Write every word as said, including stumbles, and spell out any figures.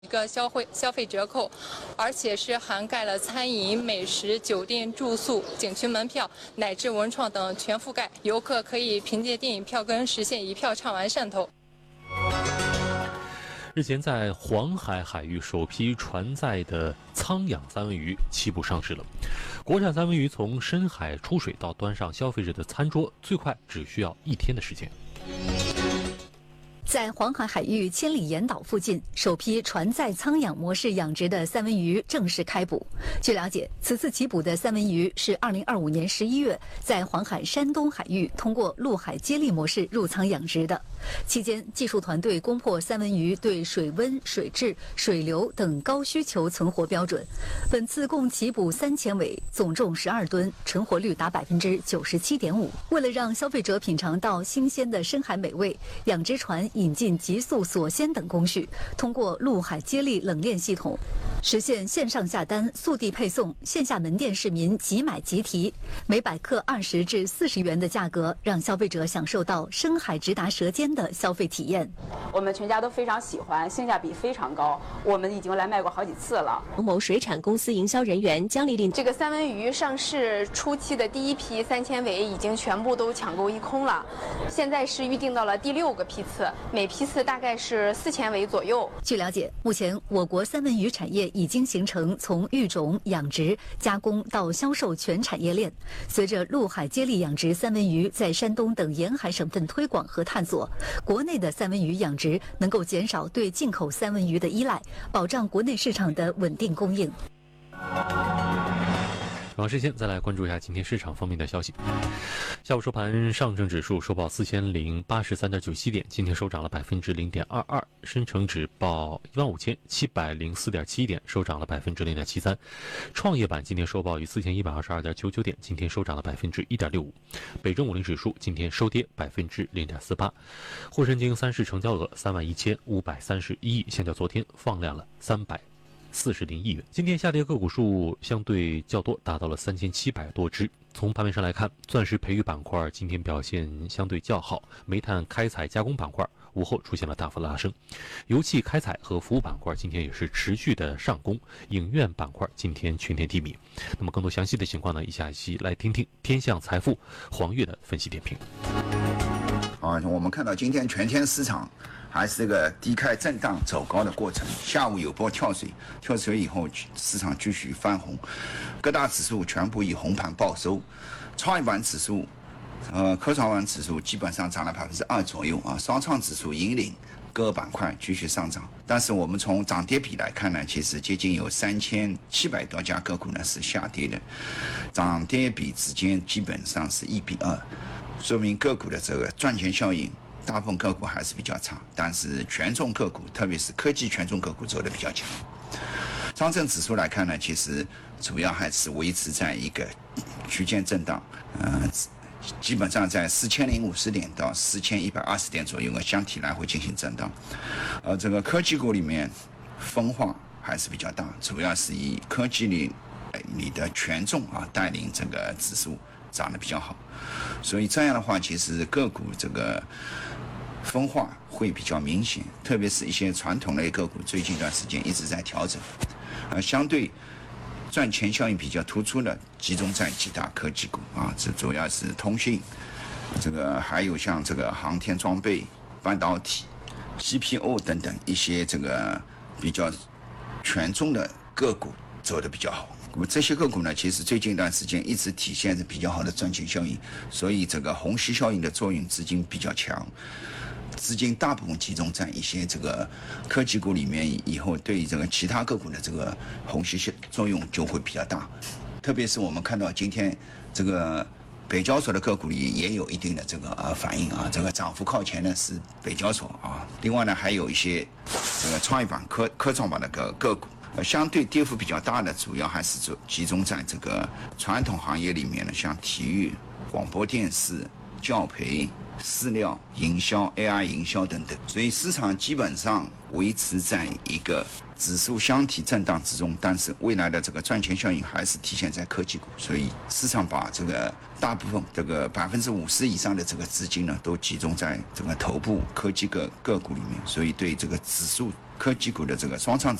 一个消费消费折扣，而且是涵盖了餐饮、美食、酒店住宿、景区门票乃至文创等全覆盖，游客可以凭借电影票根实现一票畅玩汕头。 日前，在黄海海域首批船载的苍养三文鱼起步上市了。国产三文鱼从深海出水到端上消费者的餐桌，最快只需要一天的时间。 在黄海海域千里眼岛附近，首批船载苍养模式养殖的三文鱼正式开捕。据了解，此次起捕的三文鱼是二零二五年十一月在黄海山东海域通过陆海接力模式入仓养殖的。期间，技术团队攻破三文鱼对水温、水质、水流等高需求存活标准。本次共起捕三千尾，总重十二吨，成活率达百分之九十七点五。为了让消费者品尝到新鲜的深海美味，养殖船引进急速锁鲜等工序，通过陆海接力冷链系统，实现线上下单、速递配送，线下门店市民即买即提，每百克二十至四十元的价格，让消费者享受到深海直达舌尖的消费体验。 我们全家都非常喜欢，性价比非常高，我们已经来卖过好几次了。 某水产公司营销人员姜丽丽， 这个三文鱼上市初期的第一批三千尾已经全部都抢购一空了，现在是预定到了第六个批次，每批次大概是四千尾左右。 据了解，目前我国三文鱼产业已经形成从育种、养殖、加工到销售全产业链。随着陆海接力养殖三文鱼在山东等沿海省份推广和探索，国内的三文鱼养殖能够减少对进口三文鱼的依赖，保障国内市场的稳定供应。 往时间再来关注一下今天市场方面的消息。下午收盘，上证指数收报四千零八十三点九七点，今天收涨了百分之零点二二；深成指报一万五千七百零四点七点，收涨了百分之零点七三；创业板今天收报于四千一百二十二点九九点，今天收涨了百分之一点六五；北证五零指数今天收跌百分之零点四八；沪深经三市成交额三万一千五百三十一亿，相较昨天放量了三百。四十零亿元。今天下跌个股数相对较多，达到了三千七百多只。从盘面上来看，钻石培育板块今天表现相对较好，煤炭开采加工板块午后出现了大幅拉升，油气开采和服务板块今天也是持续的上攻，影院板块今天全天低迷。那么更多详细的情况呢，以下一期来听听天象财富黄月的分析点评。 啊，我们看到今天全天市场还是这个低开震荡走高的过程，下午有波跳水，跳水以后市场继续翻红，各大指数全部以红盘报收，创业板指数、呃科创板指数基本上涨了百分之二左右啊，双创指数引领各个板块继续上涨，但是我们从涨跌比来看呢，其实接近有三千七百多家个股呢是下跌的，涨跌比之间基本上是一比二，说明个股的这个赚钱效应。大部分个股还是比较差，但是权重个股，特别是科技权重个股走得比较强。上证指数来看呢，其实主要还是维持在一个区间震荡，呃，基本上在四千零五十点到四千一百二十点左右，箱体来回进行震荡。而这个科技股里面分化还是比较大，主要是以科技里你的权重啊带领这个指数涨得比较好，所以这样的话，其实个股这个分化会比较明显，特别是一些传统类个股，最近一段时间一直在调整，而相对赚钱效应比较突出的，集中在几大科技股啊，这主要是通讯，这个还有像这个航天装备、半导体、C P O 等等一些这个比较权重的个股走得比较好。那么这些个股呢，其实最近一段时间一直体现着比较好的赚钱效应，所以这个虹吸效应的作用资金比较强，资金大部分集中在一些这个科技股里面，以后对这个其他个股的这个虹吸作用就会比较大。特别是我们看到今天这个北交所的个股里也有一定的这个啊反应啊，这个涨幅靠前的是北交所啊，另外呢还有一些这个创业板、科科创板的个个股。呃，相对跌幅比较大的，主要还是集中在这个传统行业里面呢，像体育、广播电视、教培、饲料、营销、A I 营销等等。所以市场基本上维持在一个指数箱体震荡之中，但是未来的这个赚钱效应还是体现在科技股，所以市场把这个大部分这个百分之五十以上的这个资金呢，都集中在这个头部科技个个股里面，所以对这个指数科技股的这个双创